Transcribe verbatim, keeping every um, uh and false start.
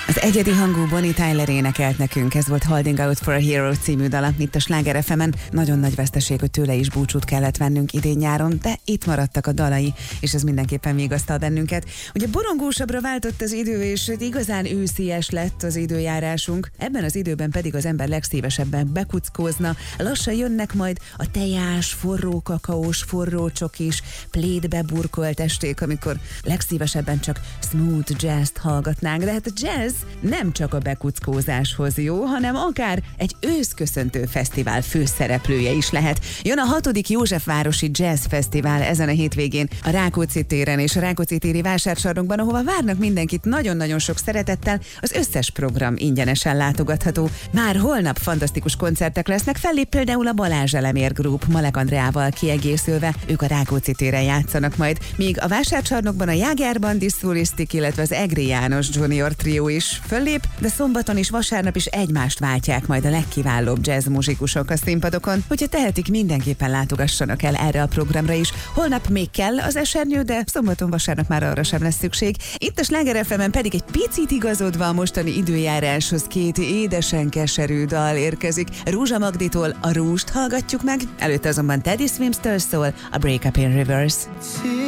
Az egyedi hangú Bonnie Tyler énekelt nekünk, ez volt Holding Out for a Hero című dala, itt a Sláger ef emen. Nagyon nagy veszteség, hogy tőle is búcsút kellett vennünk idén-nyáron, de itt maradtak a dalai, és ez mindenképpen vigasztal bennünket. Ugye borongósabbra váltott az idő, és igazán őszies lett az időjárásunk, ebben az időben pedig az ember legszívesebben bekuckózna, lassan jönnek majd a tejás, forró kakaós, forró csokis, plédbe burkolt esték, amikor legszívesebben csak smooth jazzt hallgatnánk, de hát a jazz nem csak a bekuckózáshoz jó, hanem akár egy őszköszöntő fesztivál főszereplője is lehet. Jön a hatodik Józsefvárosi Jazz Fesztivál ezen a hétvégén a Rákóczi téren és a Rákóczi téri vásárcsarnokban, ahova várnak mindenkit nagyon-nagyon sok szeretettel, az összes program ingyenesen látogatható. Már holnap fantasztikus koncertek lesznek, fellép például a Balázs Elemér Group Malek Andreával kiegészülve, ők a Rákóczi téren játszanak majd, míg a vásárcsarnokban a Jágár Bandi Szólisztik, illetve az Egri János Junior Trio is föllép, de szombaton és vasárnap is egymást váltják majd a legkiválóbb jazz muzsikusok a színpadokon, hogyha tehetik, mindenképpen látogassanak el erre a programra is. Holnap még kell az esernyő, de szombaton, vasárnap már arra sem lesz szükség. Itt a Sláger ef emen pedig egy picit igazodva a mostani időjáráshoz két édesen keserű dal érkezik. Rúzsa Magditól a Rúst hallgatjuk meg, előtte azonban Teddy Swims-től szól a Break Up in Reverse.